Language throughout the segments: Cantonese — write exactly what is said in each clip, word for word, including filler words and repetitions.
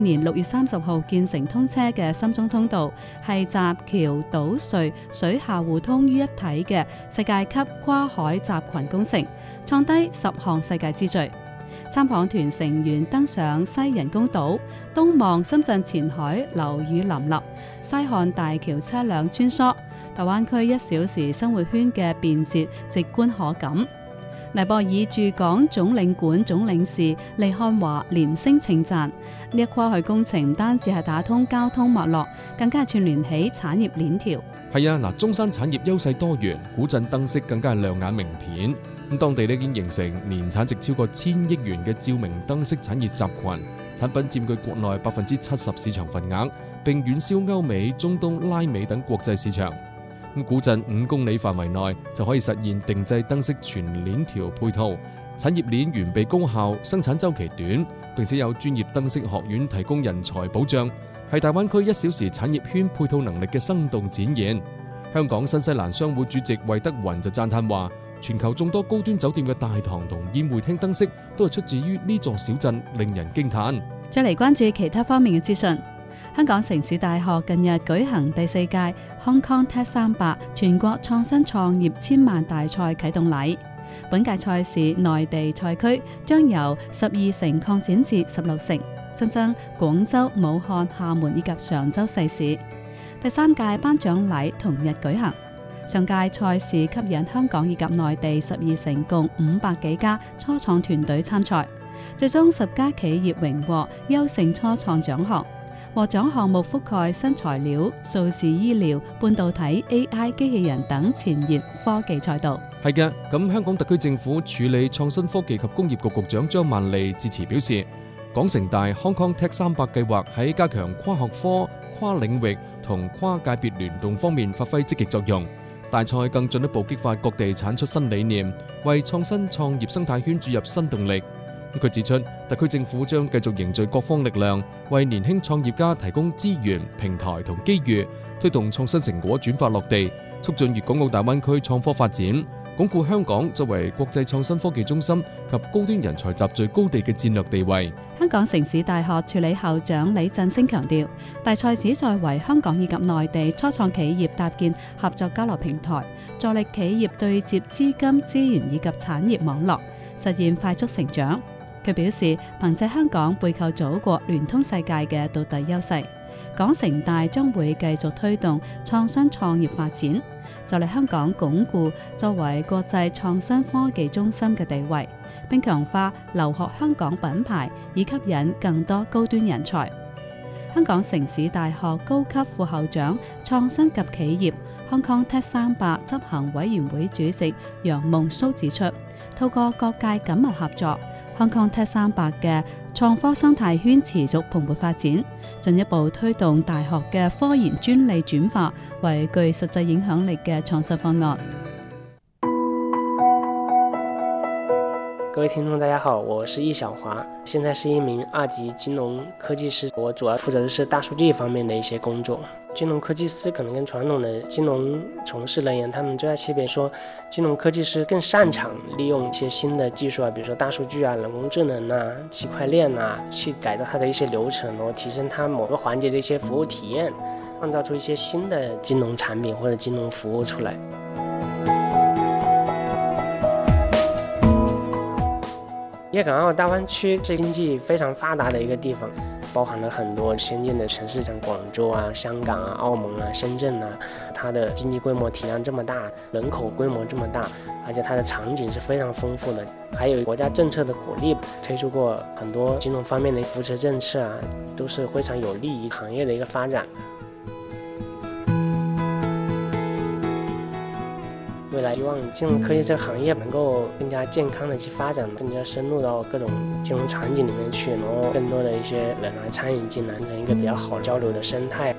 年六月三十號建成通車嘅深中通道，係集橋、島、隧、水下互通於一體嘅世界級跨海集群工程，創低十項世界之最。參訪團成員登上西人工島，東望深圳前海樓宇林立，西看大橋車輛穿梭，大灣區一小時生活圈嘅便捷直觀可感。尼泊爾駐港總領館總領事利漢華連聲稱讚，呢一跨海工程唔單止係打通交通脈絡，更加係串聯起產業鏈條。 係啊，嗱，中山產業優勢多元，古鎮燈飾更加係亮眼名片。咁當地呢已經形成年產值超過千億元嘅照明燈飾產業集群，產品佔據國內百分之七十市場份額，並遠銷歐美、中東、拉美等國際市場。咁古鎮五公里範圍內就可以實現定製燈飾全鏈條配套，產業鏈完備高效，生產週期短，並且有專業燈飾學院提供人才保障，係大灣區一小時產業圈配套能力嘅生動展現。香港新西蘭商會主席魏德雲就讚嘆話，全球眾多高端酒店嘅大堂同宴會廳燈飾都係出自於呢座小鎮，令人驚嘆。 再嚟關注其他方面嘅資訊。香港城市大學近日舉行第四屆 Hong Kong Tech 三百全國創新創業千萬大賽啟動禮。本屆賽事內地賽區將由十二城擴展至十六城，新增廣州、武漢、廈門以及常州細市。第三屆頒獎禮同日舉行。上屆賽事吸引香港以及內地十二城共五百幾家初創團隊參賽，最終十家企業榮獲優勝初創獎項。獲獎項目覆蓋新材料、數字醫療、半導體、A I、機器人等前沿科技賽道。 係嘅，咁香港特區政府處理創新科技及工業局局長張萬利致辭表示，港城大 Hong Kong Tech 三百計劃喺加強跨學科、跨領域同跨界別聯動方面發揮積極作用。大賽更進一步激發各地產出新理念，為創新創業生態圈注入新動力。佢指出，特區政府將繼續凝聚各方力量，為年輕創業家提供資源、平台同機遇，推動創新成果轉化落地，促進粵港澳大灣區創科發展，鞏固香港作為國際創新科技中心及高端人才集聚高地嘅戰略地位。 香港城市大學助理校長李振聲強調，大賽旨在為香港以及內地初創企業搭建合作交流平台，助力企業對接資金、資源以及產業網絡，實現快速成長。佢表示，憑借香港背靠祖國、聯通世界嘅獨特優勢，港城大將會繼續推動創新創業發展，就嚟香港鞏固作為國際創新科技中心嘅地位，並強化留學香港品牌，以吸引更多高端人才。香港城市大學高級副校長、創新及企業 Hong Kong Tech 三百執行委員會主席楊夢蘇指出，透過各界緊密合作，Hong Kong Tech 三百嘅創科生態圈持續蓬勃發展，進一步推動大學嘅科研專利轉化為具實際影響力嘅創新方案。 各位聽眾大家好，我是易小華，現在是一名二級金融科技師，我主要負責的是大數據方面的一些工作。金融科技師可能跟傳統的金融從事人員，他們最大區別說，金融科技師更擅長利用一些新的技術啊，比如說大數據啊、人工智能啊、區塊鏈啊，去改造它的一些流程，然後提升它某個環節的一些服務體驗，創造出一些新的金融產品或者金融服務出來。粵港澳大灣區是經濟非常發達的一個地方，包含了很多先進的城市，像廣州啊、香港啊、澳門啊、深圳啊，它的經濟規模體量這麼大，人口規模這麼大，而且它的場景是非常豐富的，還有國家政策的鼓勵，推出過很多金融方面的扶持政策啊，都是非常有利於行業的一個發展。未來希望金融科技這個行業能夠更加健康的去發展，更加深入到各種金融場景裡面去，然後更多的一些人來參與進來，形成一個比較好交流的生態。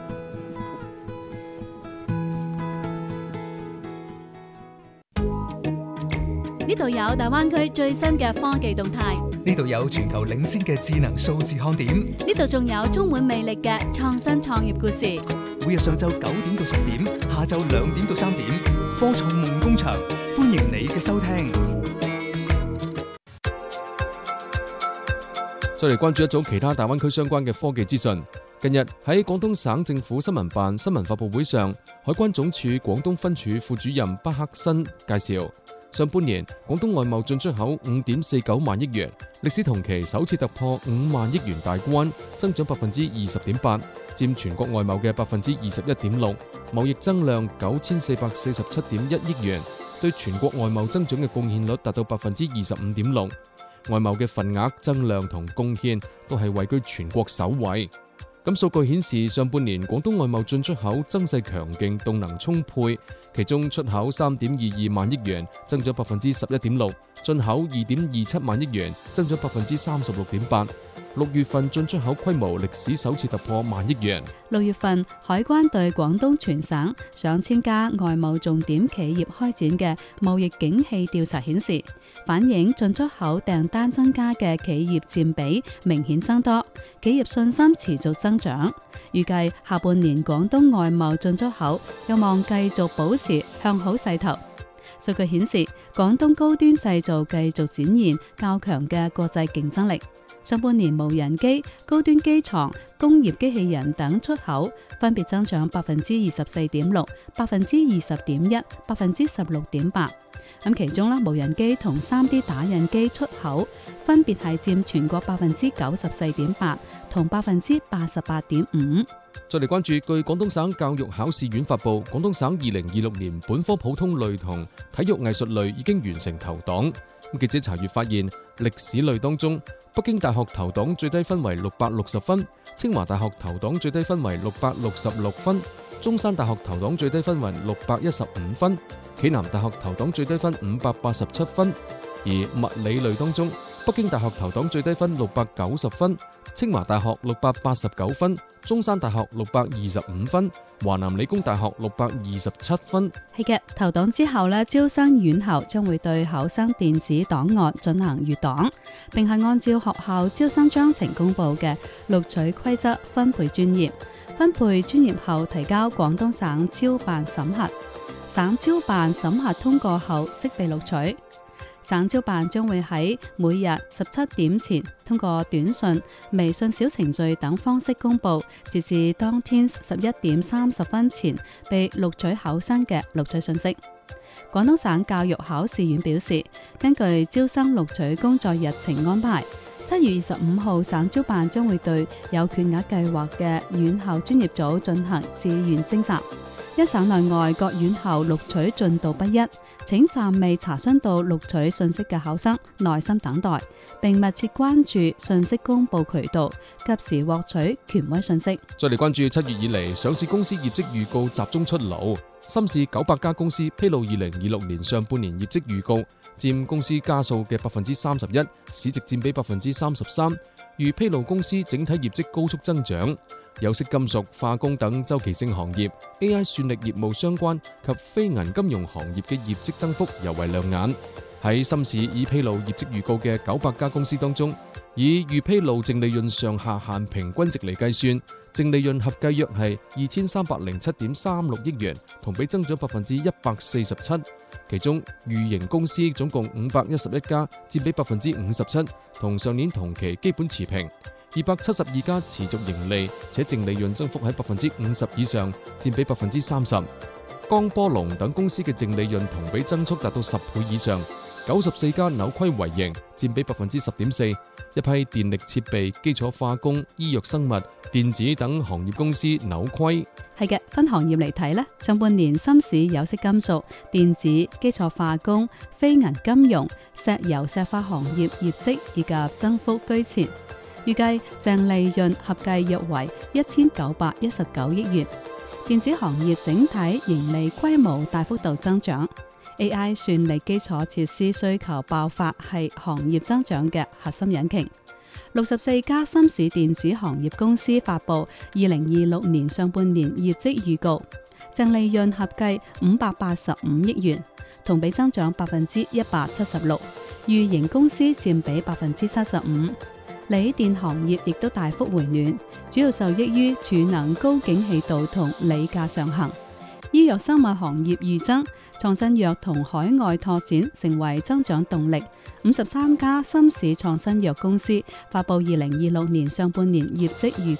呢度有大灣區最新嘅科技動態， 呢度有全球領先嘅智能數字看點， 呢度仲有充滿魅力嘅創新創業故事。 每日上晝九點到十點，下晝兩點到三點，科創夢工場，歡迎你嘅收聽。 再嚟關注一組其他大灣區相關嘅科技資訊。近日喺廣東省政府新聞辦新聞發佈會上，海關總署廣東分署副主任巴克新介紹，上半年廣東外貿進出口五點四九萬億元，歷史同期首次突破五萬億元大關，增長百分之二十點八，佔全國外貿嘅百分之二十一點六，貿易增量九千四百四十七點一億元，對全國外貿增長嘅貢獻率達到百分之二十五點六，外貿嘅份額增量同貢獻都係位居全國首位。咁數據顯示，上半年廣東外貿進出口增勢強勁，動能充沛，其中出口三點二二萬億元，增長百分之十一點六；進口二點二七萬億元，增長百分之三十六點八。六月份進出口規模歷史首次突破萬億元。 六月份，海關對廣東全省上千家外貿重點企業開展嘅貿易景氣調查顯示，反映進出口訂單增加嘅企業佔比明顯增多，企業信心持續增長。預計下半年廣東外貿進出口有望繼續保持向好勢頭。數據顯示，廣東高端製造繼續展現較強嘅國際競爭力。上半年無人機、高端機床、工業機器人等出口分別增長百分之二十四點六、百分之二十點一、百分之十六點八。咁其中啦，無人機同 三 D 打印機出口分別係佔全國百分之九十四點八同百分之八十八點五。 再嚟關注，據廣東省教育考試院發布，廣東省二零二六年本科普通類同體育藝術類已經完成投檔。咁記者查閱發現，歷史類當中，北京大學投檔最低分為六百六十分，清華大學投檔最低分為六百六十六分，中山大學投檔最低分為六百一十五分，暨南大學投檔最低分五百八十七分。而物理類當中，北京大學投檔最低分六百九十分，清華大學六百八十九分，中山大學六百二十五分，華南理工大學六百二十七分。 係嘅，投檔之後呢，招生院校將會對考生電子檔案進行閱檔，並係按照學校招生章程公布嘅錄取規則分配專業，分配專業後提交廣東省招辦審核，省招辦審核通過後即被錄取。省招辦將會喺每日十七點前通過短信、微信小程序等方式公佈，截至當天十一點三十分前被錄取考生嘅錄取信息。廣東省教育考試院表示，根據招生錄取工作日程安排，七月二十五號省招辦將會對有缺額計劃嘅院校專業組進行自願徵集。一省內外各院校錄取進度不一，請暫未查詢到錄取信息嘅考生耐心等待，並密切關注信息公佈渠道，及時獲取權威信息。 再嚟關注七月以嚟上市公司業績預告集中出爐，深市九百家公司披露二零二六年上半年業績預告，佔公司家數嘅百分之三十一，市值佔比百分之三十三。預披露公司整體業績高速增長，有色金屬、化工等周期性行業、A I 算力業務相關及非銀金融行業嘅業績增幅尤為亮眼。喺深市已披露業績預告嘅九百家公司當中，以預披露淨利潤上下限平均值嚟計算，淨利潤合計約係二千三百零七點三六億元，同比增長百分之一百四十七。其中預營公司總共五百一十一家，佔比百分之五十七，同上年同期基本持平。二百七十二家持續盈利，且淨利潤增幅喺百分之五十以上，佔比百分之三十。江波龍等公司嘅淨利潤同比增速達到十倍以上。九十四家扭虧為盈，佔比百分之十點四。一批電力設備、基礎化工、醫藥生物、電子等行業公司扭虧。 係嘅，分行業嚟睇呢，上半年深市有色金屬、電子、基礎化工、非銀金融、石油石化行業業績以及增幅居前，預計淨利潤合計約為一千九百一十九億元。電子行業整體盈利規模大幅度增長。A I 算力基礎設施需求爆發係行業增長嘅核心引擎。六十四家深市電子行業公司發布二零二六年上半年業績預告，淨利潤合計五百八十五億元，同比增長百分之一百七十六，預營公司佔比百分之七十五。鋰電行業亦都大幅回暖，主要受益於儲能高景氣度同鋰價上行。 醫藥生物行業預增，創新藥同海外拓展成為增長動力。五十三家深市創新藥公司發布二零二六年上半年業績預